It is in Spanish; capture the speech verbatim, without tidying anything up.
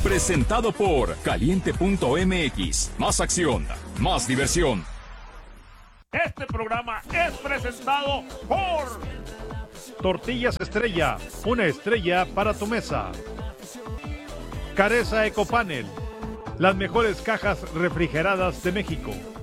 Presentado por Caliente punto M X. Más acción, más diversión. Este programa es presentado por Tortillas Estrella, una estrella para tu mesa. Careza Ecopanel, las mejores cajas refrigeradas de México.